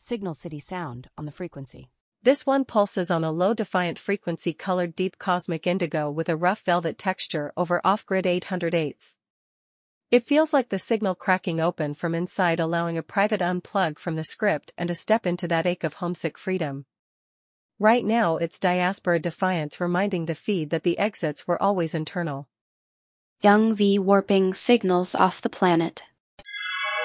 Signal City sound on the frequency. This one pulses on a low defiant frequency colored deep cosmic indigo with a rough velvet texture over off-grid 808s. It feels like the signal cracking open from inside, allowing a private unplug from the script and a step into that ache of homesick freedom. Right now it's diaspora defiance reminding the feed that the exits were always internal. Young V warping signals off the planet.